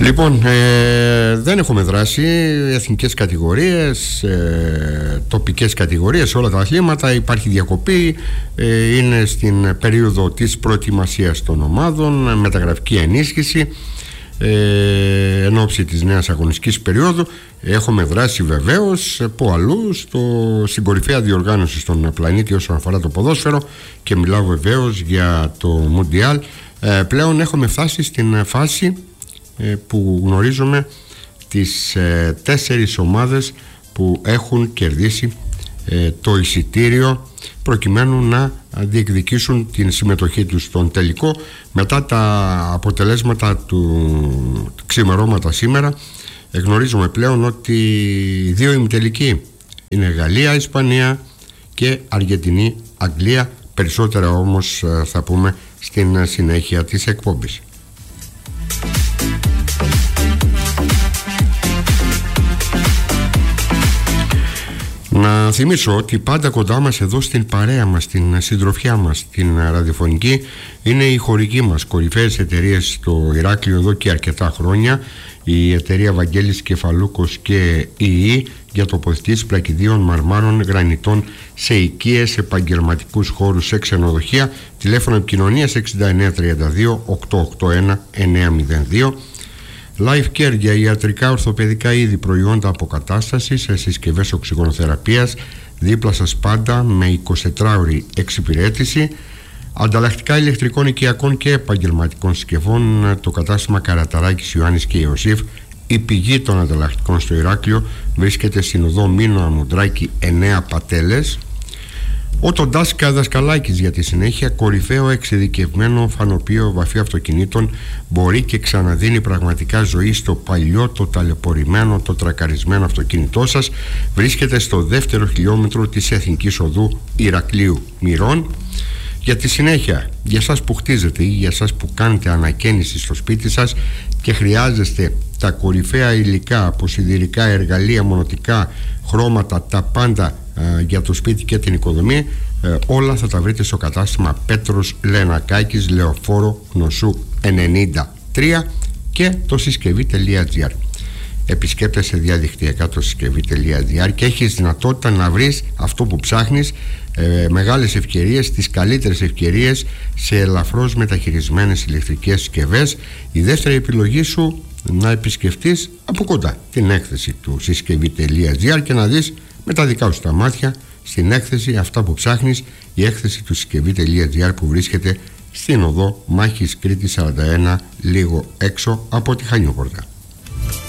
Λοιπόν, δεν έχουμε δράσει εθνικές κατηγορίες, τοπικές κατηγορίες, όλα τα αθλήματα. Υπάρχει διακοπή, είναι στην περίοδο της προετοιμασίας των ομάδων, μεταγραφική ενίσχυση εν ώψη της νέας αγωνιστικής περίοδου. Έχουμε δράσει βεβαίως που αλλού στην κορυφαία διοργάνωση στον πλανήτη όσον αφορά το ποδόσφαιρο, και μιλάω βεβαίως για το Μουντιάλ. Πλέον έχουμε φτάσει στην φάση που γνωρίζουμε τις 4 ομάδες που έχουν κερδίσει το εισιτήριο προκειμένου να διεκδικήσουν την συμμετοχή τους στον τελικό. Μετά τα αποτελέσματα του ξημερώματα σήμερα, γνωρίζουμε πλέον ότι 2 ημιτελικοί είναι Γαλλία, Ισπανία και Αργεντινή, Αγγλία. Περισσότερα όμως θα πούμε στην συνέχεια της εκπομπής. Να θυμίσω ότι πάντα κοντά μας εδώ στην παρέα μας, στην συντροφιά μας, στην ραδιοφωνική, είναι οι χορηγοί μας, κορυφαίες εταιρείες στο Ηράκλειο εδώ και αρκετά χρόνια. Η εταιρεία Βαγγέλης Κεφαλούκος και ΙΗ για τοποθετήσεις πλακιδίων, μαρμάρων, γρανιτών σε οικίες, επαγγελματικούς χώρους, σε ξενοδοχεία. Τηλέφωνο επικοινωνίας 6932 881 902. Life Care για ιατρικά ορθοπαιδικά είδη, προϊόντα αποκατάστασης, σε συσκευές οξυγονοθεραπείας, δίπλα σας πάντα με 24ωρη εξυπηρέτηση. Ανταλλακτικά ηλεκτρικών, οικιακών και επαγγελματικών συσκευών, το κατάστημα Καραταράκης, Ιωάννης και Ιωσήφ. Η πηγή των ανταλλακτικών στο Ηράκλειο βρίσκεται στην οδό Μήνο Αμουντράκη 9 Πατέλες. Ο Τοντάσκα Δασκαλάκης για τη συνέχεια, κορυφαίο εξειδικευμένο φανοπείο βαφή αυτοκινήτων, μπορεί και ξαναδίνει πραγματικά ζωή στο παλιό, το ταλαιπωρημένο, το τρακαρισμένο αυτοκίνητό σας. Βρίσκεται στο 2ο χιλιόμετρο της Εθνικής Οδού Ηρακλείου Μυρών. Για τη συνέχεια, για εσάς που χτίζετε ή για εσάς που κάνετε ανακαίνιση στο σπίτι σας και χρειάζεστε τα κορυφαία υλικά από σιδηρικά, εργαλεία, μονοτικά, χρώματα, τα πάντα για το σπίτι και την οικοδομή, όλα θα τα βρείτε στο κατάστημα Πέτρος Λενακάκης, Λεωφόρο Γνωσού 93 και το συσκευή.gr. Επισκέπτεσαι διαδικτυακά το συσκευή.gr και έχεις δυνατότητα να βρεις αυτό που ψάχνεις, μεγάλες ευκαιρίες, τις καλύτερες ευκαιρίες σε ελαφρώς μεταχειρισμένες ηλεκτρικές συσκευές. Η δεύτερη επιλογή σου, να επισκεφτείς από κοντά την έκθεση του συσκευή.gr και να δεις με τα δικά σου τα μάτια στην έκθεση αυτά που ψάχνεις. Η έκθεση του συσκευή.gr που βρίσκεται στην οδό Μάχης Κρήτης 41, λίγο έξω από τη Χανιόπορτα.